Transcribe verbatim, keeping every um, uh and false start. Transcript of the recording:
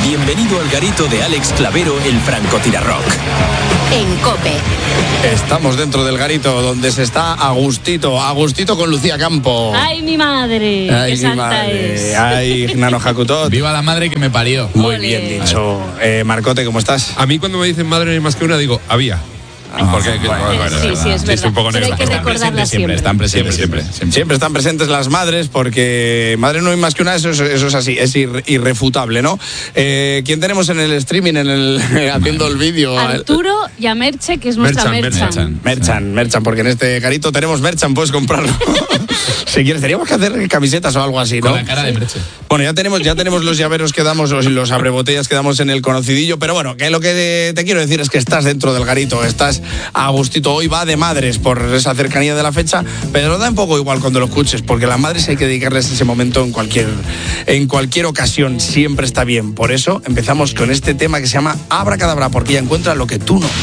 Bienvenido al garito de Alex Clavero, el francotirarrock. En COPE. Estamos dentro del garito donde se está Agustito, Agustito con Lucía Campo. ¡Ay, mi madre! Ay, ¡Qué mi santa madre. es! Ay, Nano Jacutot. Viva la madre que me parió. Muy Ole. bien dicho. Eh, Marcote, ¿cómo estás? A mí cuando me dicen madre no hay más que una, digo, había. Ah, Porque, que- bueno, bueno, sí, sí, es sí, verdad. un poco Pero hay negra. que Están recordarla siempre, están presentes Siempre, siempre. siempre. Siempre están presentes las madres porque madre no hay más que una, eso es, eso es así, es ir- irrefutable, ¿no? Eh, ¿Quién tenemos en el streaming, en el haciendo el vídeo? Arturo y a Merche, que es nuestra Merchan, Merchan. Merchan. Merchan, Merchan, porque en este garito tenemos Merchan, puedes comprarlo. Si quieres, teníamos que hacer camisetas o algo así, ¿no? Con la cara de Merche. Bueno, ya tenemos, ya tenemos los llaveros que damos, los, los abrebotellas que damos en el conocidillo, pero bueno, que lo que te quiero decir es que estás dentro del garito, estás a gustito. Hoy va de madres por esa cercanía de la fecha, pero da un poco igual cuando lo escuches, porque las madres hay que dedicarles ese momento en cualquier, en cualquier ocasión, siempre está bien. Por eso empezamos con este tema que se llama Abracadabra, porque ella encuentra lo que tú no.